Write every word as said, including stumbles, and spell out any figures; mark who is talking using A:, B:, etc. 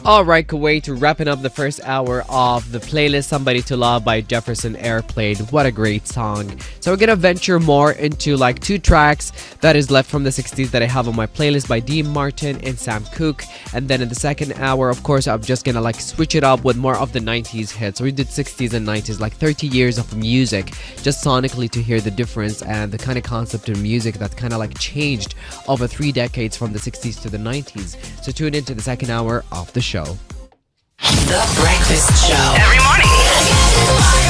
A: All right, Kuwait, wrapping up the first hour of the playlist Somebody to Love by Jefferson Airplane. What a great song. So we're gonna venture more into like two tracks that is left from the sixties that I have on my playlist by Dean Martin and Sam Cooke. And then in the second hour, of course, I'm just gonna like switch it up with more of the nineties hits. So we did sixties and nineties, like thirty years of music, just sonically to hear the difference and the kind of concept of music that kind of like changed over three decades from the sixties to the nineties. So tune into the second hour of the show.
B: The Breakfast Show. Every morning.